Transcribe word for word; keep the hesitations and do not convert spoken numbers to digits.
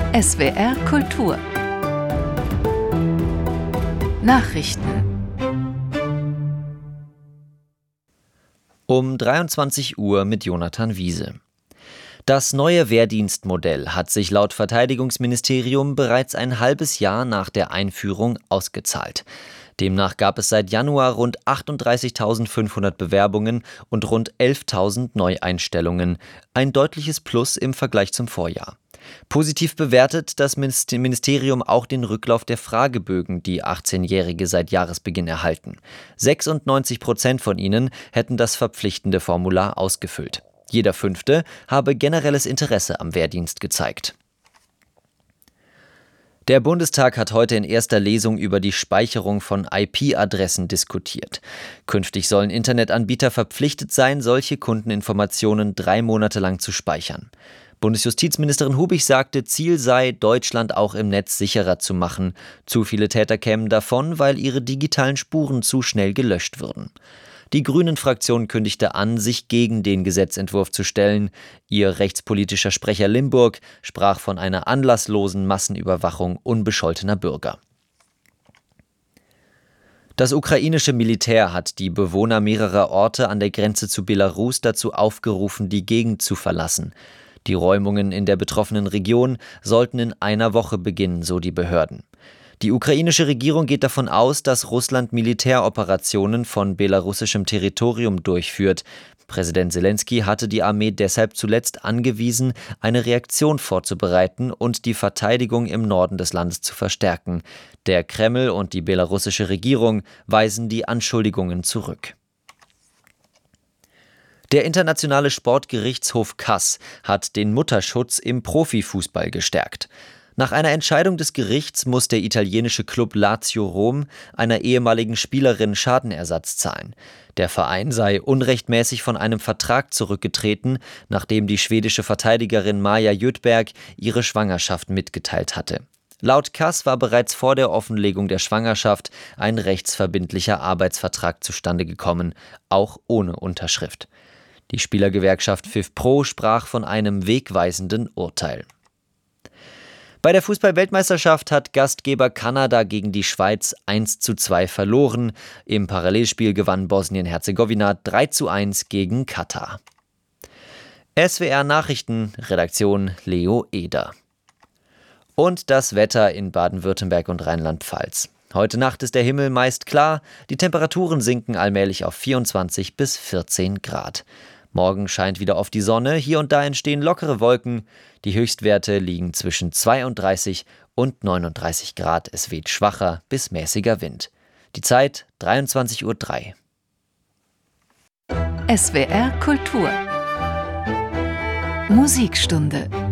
S W R Kultur Nachrichten. Um dreiundzwanzig Uhr mit Jonathan Wiese. Das neue Wehrdienstmodell hat sich laut Verteidigungsministerium bereits ein halbes Jahr nach der Einführung ausgezahlt. Demnach gab es seit Januar rund achtunddreißigtausendfünfhundert Bewerbungen und rund elftausend Neueinstellungen, ein deutliches Plus im Vergleich zum Vorjahr. Positiv bewertet das Ministerium auch den Rücklauf der Fragebögen, die achtzehnjährige seit Jahresbeginn erhalten. sechsundneunzig Prozent von ihnen hätten das verpflichtende Formular ausgefüllt. Jeder Fünfte habe generelles Interesse am Wehrdienst gezeigt. Der Bundestag hat heute in erster Lesung über die Speicherung von I P-Adressen diskutiert. Künftig sollen Internetanbieter verpflichtet sein, solche Kundeninformationen drei Monate lang zu speichern. Bundesjustizministerin Hubig sagte, Ziel sei, Deutschland auch im Netz sicherer zu machen. Zu viele Täter kämen davon, weil ihre digitalen Spuren zu schnell gelöscht würden. Die Grünen-Fraktion kündigte an, sich gegen den Gesetzentwurf zu stellen. Ihr rechtspolitischer Sprecher Limburg sprach von einer anlasslosen Massenüberwachung unbescholtener Bürger. Das ukrainische Militär hat die Bewohner mehrerer Orte an der Grenze zu Belarus dazu aufgerufen, die Gegend zu verlassen. Die Räumungen in der betroffenen Region sollten in einer Woche beginnen, so die Behörden. Die ukrainische Regierung geht davon aus, dass Russland Militäroperationen von belarussischem Territorium durchführt. Präsident Selenskyj hatte die Armee deshalb zuletzt angewiesen, eine Reaktion vorzubereiten und die Verteidigung im Norden des Landes zu verstärken. Der Kreml und die belarussische Regierung weisen die Anschuldigungen zurück. Der Internationale Sportgerichtshof Kass hat den Mutterschutz im Profifußball gestärkt. Nach einer Entscheidung des Gerichts muss der italienische Club Lazio Rom einer ehemaligen Spielerin Schadenersatz zahlen. Der Verein sei unrechtmäßig von einem Vertrag zurückgetreten, nachdem die schwedische Verteidigerin Maja Göthberg ihre Schwangerschaft mitgeteilt hatte. Laut Kass war bereits vor der Offenlegung der Schwangerschaft ein rechtsverbindlicher Arbeitsvertrag zustande gekommen, auch ohne Unterschrift. Die Spielergewerkschaft FIFPro sprach von einem wegweisenden Urteil. Bei der Fußball-Weltmeisterschaft hat Gastgeber Kanada gegen die Schweiz eins zu zwei verloren. Im Parallelspiel gewann Bosnien-Herzegowina drei zu eins gegen Katar. S W R Nachrichten, Redaktion Leo Eder. Und das Wetter in Baden-Württemberg und Rheinland-Pfalz. Heute Nacht ist der Himmel meist klar, die Temperaturen sinken allmählich auf vierundzwanzig bis vierzehn Grad. Morgen scheint wieder oft die Sonne, hier und da entstehen lockere Wolken. Die Höchstwerte liegen zwischen zweiunddreißig und neununddreißig Grad. Es weht schwacher bis mäßiger Wind. Die Zeit dreiundzwanzig Uhr drei. S W R Kultur Musikstunde